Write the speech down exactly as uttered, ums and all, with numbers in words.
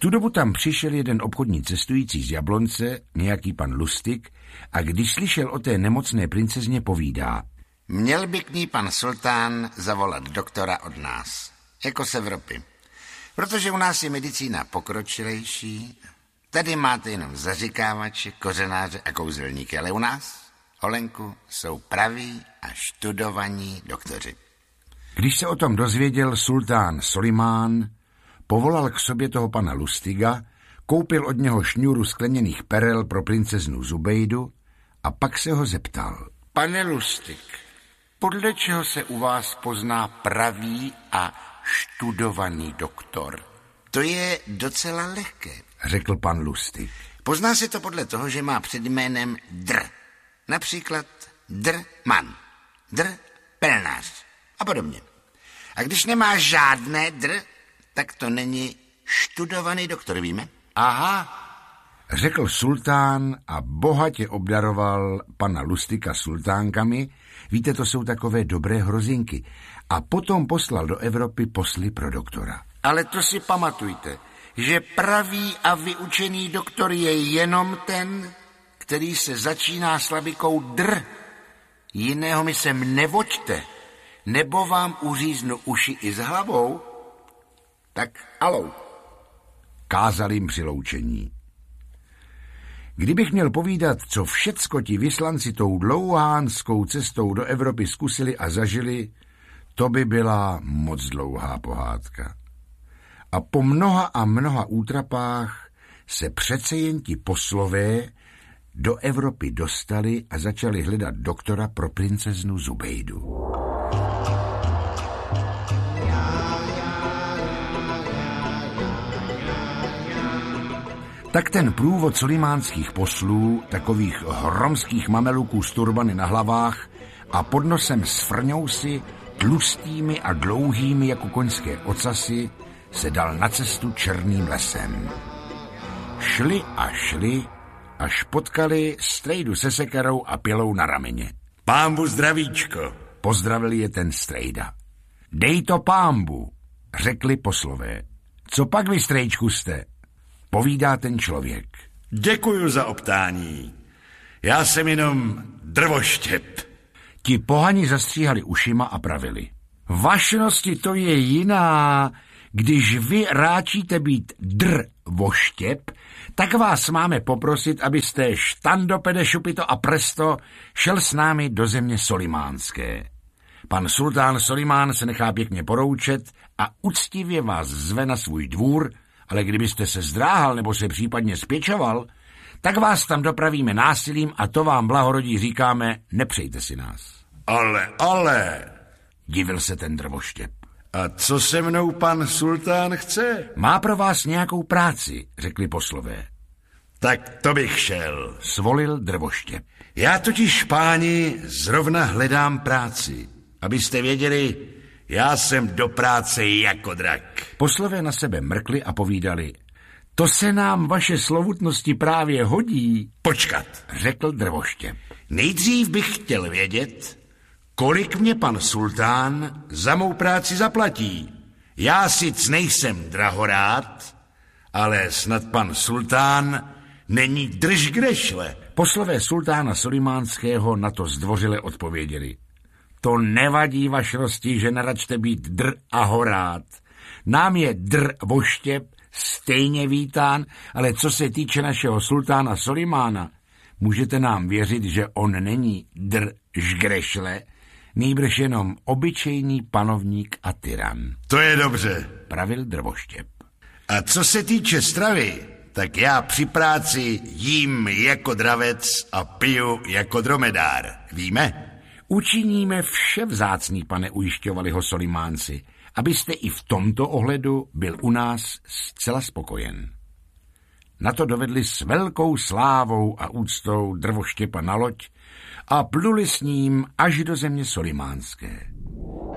tu dobu tam přišel jeden obchodní cestující z Jablonce, nějaký pan Lustig, a když slyšel o té nemocné princezně, povídá: Měl by k ní pan sultán zavolat doktora od nás, jako z Evropy, protože u nás je medicína pokročilejší. Tady máte jenom zařikávače, kořenáře a kouzelníky, ale u nás, Holenku, jsou praví a študovaní doktoři. Když se o tom dozvěděl sultán Solimán, povolal k sobě toho pana Lustiga, koupil od něho šňůru skleněných perel pro princeznu Zubejdu a pak se ho zeptal: Pane Lustig, podle čeho se u vás pozná pravý a študovaný doktor? To je docela lehké, řekl pan Lustig. Pozná se to podle toho, že má před jménem dr. Například drman, dr pelnář a podobně. A když nemá žádné dr, tak to není študovaný doktor, víme? Aha, řekl sultán a bohatě obdaroval pana Lustika sultánkami. Víte, to jsou takové dobré hrozinky. A potom poslal do Evropy posly pro doktora. Ale to si pamatujte, že pravý a vyučený doktor je jenom ten, který se začíná slabikou dr. Jiného mi sem nevoďte, nebo vám uříznu uši i s hlavou. Tak alou. Kázal jim při loučení. Kdybych měl povídat, co všecko ti vyslanci tou dlouhánskou cestou do Evropy zkusili a zažili, to by byla moc dlouhá pohádka. A po mnoha a mnoha útrapách se přece jen ti poslové do Evropy dostali a začali hledat doktora pro princeznu Zubejdu. Tak ten průvod solimánských poslů, takových hromských mameluků s turbany na hlavách a pod nosem s frňousy, tlustými a dlouhými jako koňské ocasy, se dal na cestu černým lesem. Šli a šli, až potkali strejdu se sekerou a pilou na rameně. Pámbu zdravíčko, pozdravil je ten strejda. Dej to pámbu, řekli poslové. Co pak vy, strejčku, jste? Povídá ten člověk. Děkuju za optání. Já jsem jenom drvoštěp. Ti pohani zastříhali ušima a pravili. Vašnosti, to je jiná. Když vy ráčíte být drvoštěp, tak vás máme poprosit, abyste štandopede šupito a presto šel s námi do země solimánské. Pan sultán Solimán se nechá pěkně poroučet a uctivě vás zve na svůj dvůr, ale kdybyste se zdráhal nebo se případně spěčoval, tak vás tam dopravíme násilím a to vám blahorodí říkáme, nepřejte si nás. Ale, ale, divil se ten drvoštěp. A co se mnou pan sultán chce? Má pro vás nějakou práci, řekli poslové. Tak to bych šel, svolil drvoštěp. Já totiž, páni, zrovna hledám práci. Abyste věděli, já jsem do práce jako drak. Poslové na sebe mrkli a povídali. To se nám vaše slovutnosti právě hodí. Počkat, řekl drvoštěp. Nejdřív bych chtěl vědět, kolik mě pan sultán za mou práci zaplatí. Já sic nejsem drahorád, ale snad pan sultán není držgrešle. Poslové sultána solimánského na to zdvořile odpověděli. To nevadí vašrosti, že neračte být dr a horád. Nám je dr voštěp stejně vítán, ale co se týče našeho sultána Solimána, můžete nám věřit, že on není dr žgrešle, nýbrž jenom obyčejný panovník a tyran. To je dobře, pravil drvoštěp. A co se týče stravy, tak já při práci jím jako dravec a piju jako dromedár. Víme? Učiníme vše, vzácný pane, ujišťovali ho Solimánci, abyste i v tomto ohledu byl u nás zcela spokojen. Na to dovedli s velkou slávou a úctou drvoštěpa na loď a pluli s ním až do země solimánské.